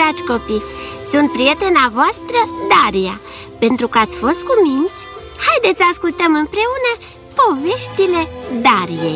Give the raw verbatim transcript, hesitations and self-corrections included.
dragi copii! Sunt prietena voastră, Daria. Pentru că ați fost cuminți, haideți să ascultăm împreună poveștile Dariei.